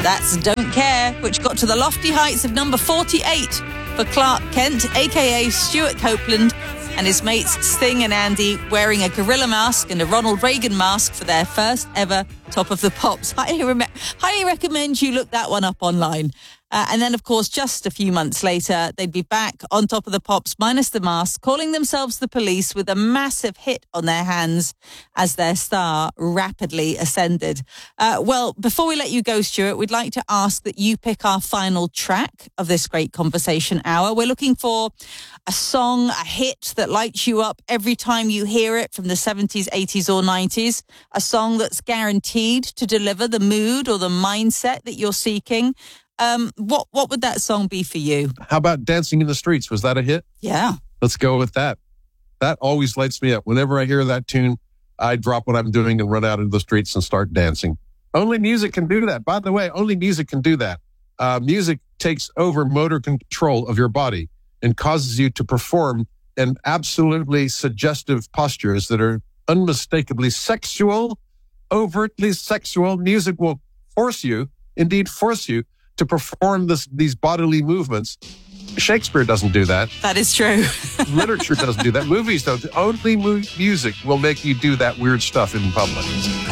That's Don't Care, which got to the lofty heights of number 48 for Clark Kent, a.k.a. Stuart Copeland, and his mates Sting and Andy wearing a gorilla mask and a Ronald Reagan mask for their first ever Top of the Pops. Highly recommend you look that one up online. And then, of course, just a few months later, they'd be back on Top of the Pops, minus the mask, calling themselves The Police, with a massive hit on their hands as their star rapidly ascended. Well, before we let you go, Stuart, we'd like to ask that you pick our final track of this great conversation hour. We're looking for a song, a hit that lights you up every time you hear it from the 70s, 80s or 90s. A song that's guaranteed to deliver the mood or the mindset that you're seeking. What would that song be for you? How about Dancing in the Streets? Was that a hit? Yeah. Let's go with that. That always lights me up. Whenever I hear that tune, I drop what I'm doing and run out into the streets and start dancing. Only music can do that. By the way, only music can do that. Music takes over motor control of your body and causes you to perform in absolutely suggestive postures that are unmistakably sexual, overtly sexual. Music will force you to perform these bodily movements. Shakespeare doesn't do that. That is true. Literature doesn't do that. Movies don't. Only music will make you do that weird stuff in public.